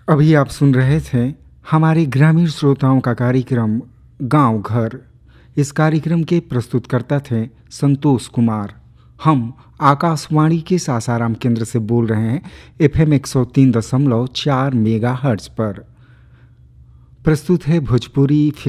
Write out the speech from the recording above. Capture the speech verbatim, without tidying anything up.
अभी आप सुन रहे थे हमारे ग्रामीण श्रोताओं का कार्यक्रम गांव घर। इस कार्यक्रम के प्रस्तुतकर्ता थे संतोष कुमार। हम आकाशवाणी के सासाराम केंद्र से बोल रहे हैं एफएम एक सौ तीन दशमलव चार मेगा हर्ट्ज पर। प्रस्तुत है भोजपुरी फिल्म